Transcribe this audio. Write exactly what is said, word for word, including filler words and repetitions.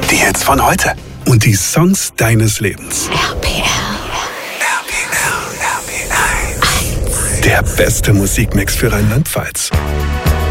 Die Hits von heute und die Songs deines Lebens. R P R. R P R, R P R eins. Der beste Musikmix für Rheinland-Pfalz.